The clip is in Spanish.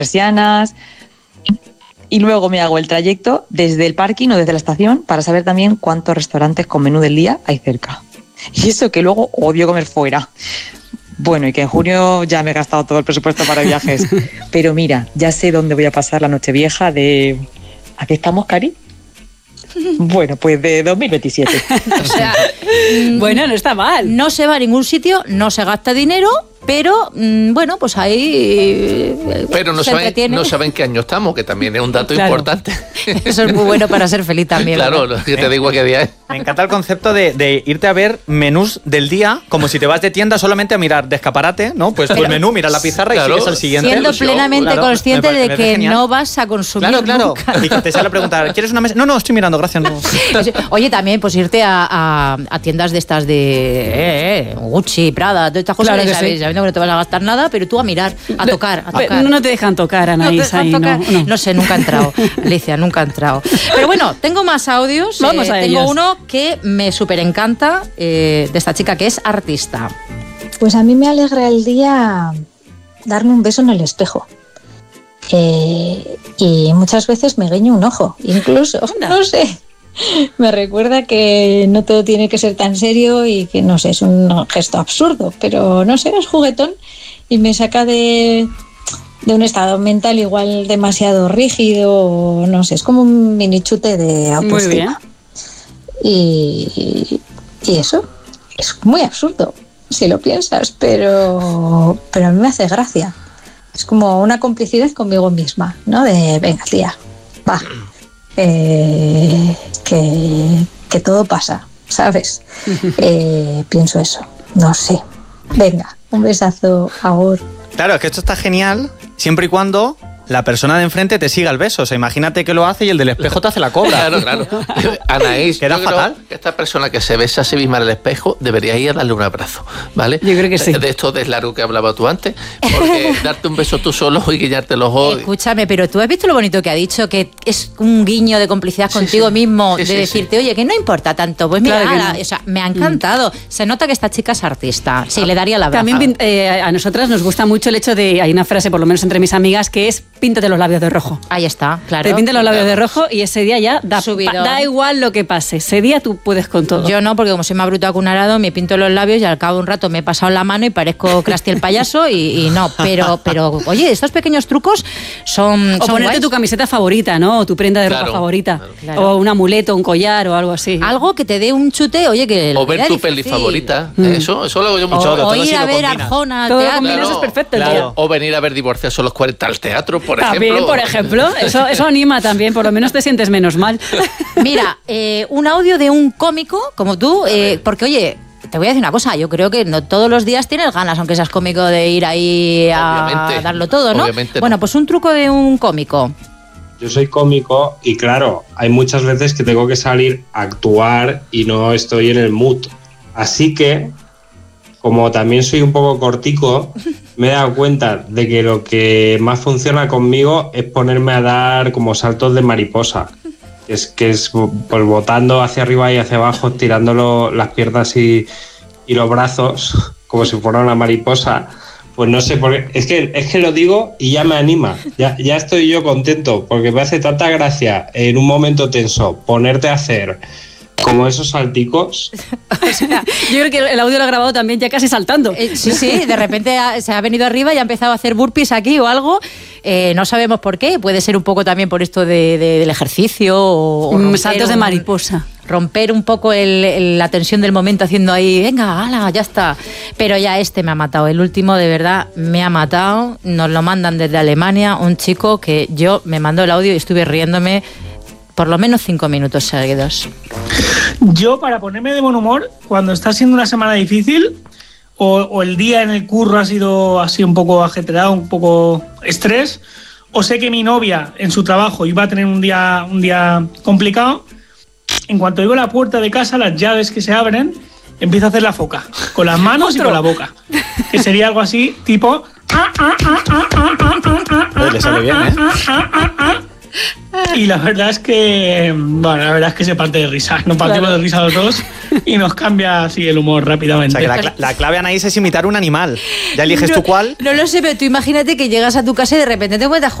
persianas. Y luego me hago el trayecto desde el parking o desde la estación para saber también cuántos restaurantes con menú del día hay cerca. Y eso que luego odio comer fuera. Bueno, y que en junio ya me he gastado todo el presupuesto para viajes. Pero mira, ya sé dónde voy a pasar la Nochevieja de... ¿A qué estamos, Cari? Bueno, pues de 2027. O sea, bueno, no está mal. No se va a ningún sitio, no se gasta dinero, pero bueno, pues ahí pero no saben qué año estamos, que también es un dato importante. Eso es muy bueno para ser feliz también. Claro, lo que te digo qué día es. Me encanta el concepto de irte a ver menús del día, como si te vas de tienda solamente a mirar de escaparate, ¿no? Pues el menú, miras la pizarra y sigues al siguiente. Siendo plenamente consciente de que no vas a consumir nunca. Y que te sale a preguntar, ¿quieres una mesa? No, estoy mirando, gracias. No. Oye, también pues irte a tiendas de estas de Gucci, Prada, todas estas cosas, claro, sabes, sabiendo que no te vas a gastar nada, pero tú a mirar, a tocar. No te dejan tocar, Anaís, ahí, no sé, nunca he entrado, Alicia, nunca he entrado. Pero bueno, tengo más audios. Vamos a tengo ellos. uno que me súper encanta de esta chica que es artista. Pues a mí me alegra el día darme un beso en el espejo. Y muchas veces me guiño un ojo, incluso, no sé. Me recuerda que no todo tiene que ser tan serio y que, no sé, es un gesto absurdo, pero no sé, es juguetón y me saca de un estado mental igual demasiado rígido, no sé, es como un mini chute de autoestima. Y eso es muy absurdo si lo piensas, pero a mí me hace gracia. Es como una complicidad conmigo misma, ¿no? De, venga, tía, va. Que todo pasa, ¿sabes? Pienso eso, no sé. Venga, un besazo, agur. Claro, es que esto está genial siempre y cuando la persona de enfrente te siga el beso. O sea, imagínate que lo hace y el del espejo te hace la cobra. Claro. Anaís, queda fatal. Que esta persona que se besa a sí misma en el espejo debería ir a darle un abrazo, ¿vale? Yo creo que sí. De esto de largo que hablaba tú antes, porque darte un beso tú solo y guiñarte los ojos. Escúchame, pero tú has visto lo bonito que ha dicho, que es un guiño de complicidad contigo mismo, de decirte, oye, que no importa tanto. Pues mira, claro o sea, me ha encantado. Se nota que esta chica es artista. Sí, le daría la abrazo. También a nosotras nos gusta mucho el hecho de, hay una frase, por lo menos entre mis amigas, que es píntate los labios de rojo. Ahí está, claro. Te pintas los labios de rojo y ese día ya da igual lo que pase. Ese día tú puedes con todo. Yo no, porque como soy más bruta que un arado, me pinto los labios y al cabo de un rato me he pasado la mano y parezco Krusty el payaso y no. Pero, oye, estos pequeños trucos son ponerte guays. Tu camiseta favorita, ¿no? O tu prenda de ropa favorita. Claro. O un amuleto, un collar o algo así. Algo que te dé un chute, oye, que... O ver tu peli favorita. Eso lo hago yo mucho. O ir a ver Arjona al todo teatro. eso es perfecto. Claro. O venir a ver Divorciados a los 40 al teatro, por También, ejemplo. por ejemplo. Eso anima también, por lo menos te sientes menos mal. Mira, un audio de un cómico como tú, porque oye, te voy a decir una cosa, yo creo que no todos los días tienes ganas, aunque seas cómico, de ir ahí a darlo todo, ¿no? Bueno, pues un truco de un cómico. Yo soy cómico y claro, hay muchas veces que tengo que salir a actuar y no estoy en el mood. Así que, como también soy un poco cortico, me he dado cuenta de que lo que más funciona conmigo es ponerme a dar como saltos de mariposa. Que es pues botando hacia arriba y hacia abajo, tirando las piernas y los brazos como si fuera una mariposa. Pues no sé, porque es que lo digo y ya me anima. Ya estoy yo contento, porque me hace tanta gracia en un momento tenso ponerte a hacer como esos salticos. O sea, yo creo que el audio lo ha grabado también ya casi saltando. Sí, de repente se ha venido arriba y ha empezado a hacer burpees aquí o algo. No sabemos por qué. Puede ser un poco también por esto del ejercicio o saltos de mariposa. Romper un poco la tensión del momento haciendo ahí, venga, ala, ya está. Pero ya me ha matado. El último, de verdad, me ha matado. Nos lo mandan desde Alemania. Un chico que yo me mandó el audio y estuve riéndome por lo menos 5 minutos seguidos. Yo, para ponerme de buen humor, cuando está siendo una semana difícil o el día en el curro ha sido así un poco ajetreado, un poco estrés, o sé que mi novia en su trabajo iba a tener un día complicado, en cuanto oigo la puerta de casa, las llaves que se abren, empiezo a hacer la foca, con las manos y con la boca. Que sería algo así, tipo... Le sale bien, ¿eh? Y la verdad es que, bueno, la verdad es que se parte de risa. Nos partimos de risa los dos y nos cambia así el humor rápidamente. O sea, que la clave, Anaís, es imitar un animal. Ya eliges tú cuál. No lo sé, pero tú imagínate que llegas a tu casa y de repente te encuentras